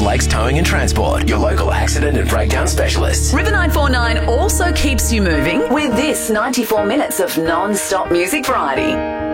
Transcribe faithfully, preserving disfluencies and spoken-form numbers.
Lakes Towing and Transport, your local accident and breakdown specialists. River nine four nine also keeps you moving with this ninety-four minutes of non-stop music variety.